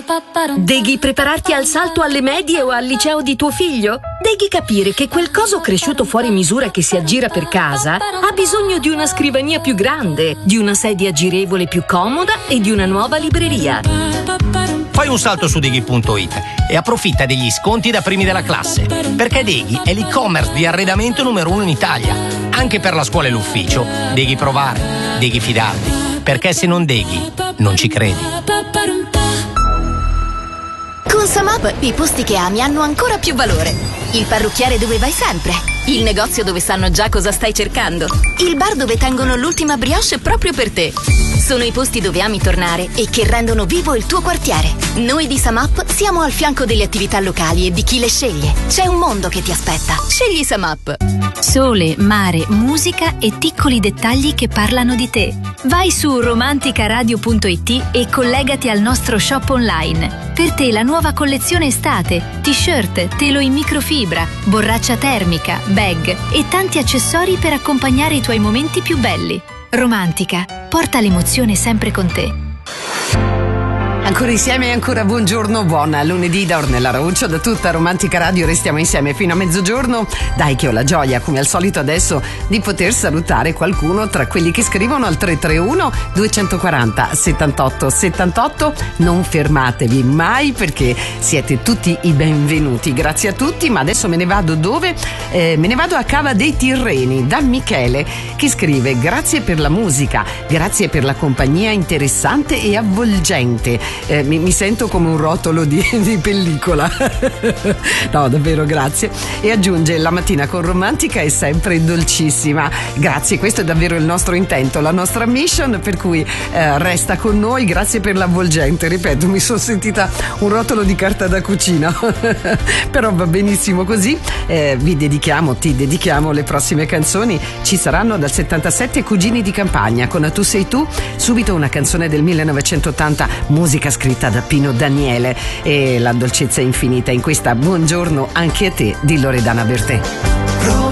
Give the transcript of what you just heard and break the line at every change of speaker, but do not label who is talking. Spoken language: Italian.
Deghi prepararti al salto alle medie o al liceo di tuo figlio? Deghi capire che quel coso cresciuto fuori misura che si aggira per casa ha bisogno di una scrivania più grande, di una sedia girevole più comoda e di una nuova libreria.
Fai un salto su Deghi.it e approfitta degli sconti da primi della classe, perché Deghi è l'e-commerce di arredamento numero 1 in Italia. Anche per la scuola e l'ufficio, Deghi provare, Deghi fidarti, perché se non Deghi, non ci credi.
Con Samap i posti che ami hanno ancora più valore. Il parrucchiere dove vai sempre. Il negozio dove sanno già cosa stai cercando. Il bar dove tengono l'ultima brioche proprio per te. Sono i posti dove ami tornare e che rendono vivo il tuo quartiere. Noi di Samap siamo al fianco delle attività locali e di chi le sceglie. C'è un mondo che ti aspetta. Scegli Samap.
Sole, mare, musica e piccoli dettagli che parlano di te. Vai su romanticaradio.it e collegati al nostro shop online. Per te la nuova collezione estate, t-shirt, telo in microfibra, borraccia termica, bag e tanti accessori per accompagnare i tuoi momenti più belli. Romantica, porta l'emozione sempre con te.
Ancora insieme e ancora buongiorno, buona lunedì da Ornella Rauccio, da tutta Romantica Radio restiamo insieme fino a mezzogiorno. Dai che ho la gioia, come al solito adesso, di poter salutare qualcuno tra quelli che scrivono al 331 240 78 78. Non fermatevi mai perché siete tutti i benvenuti. Grazie a tutti, ma adesso me ne vado dove? Me ne vado a Cava dei Tirreni, da Michele, che scrive: grazie per la musica, grazie per la compagnia interessante e avvolgente. Mi sento come un rotolo di pellicola. No, davvero grazie. E aggiunge: la mattina con Romantica è sempre dolcissima. Grazie, questo è davvero il nostro intento, la nostra mission, per cui resta con noi. Grazie per l'avvolgente. Ripeto, mi sono sentita un rotolo di carta da cucina. Però va benissimo così. Ti dedichiamo le prossime canzoni. Ci saranno dal 77 Cugini di campagna con A tu sei tu, subito una canzone del 1980, musica scritta da Pino Daniele, e la dolcezza infinita in questa Buongiorno anche a te di Loredana Bertè.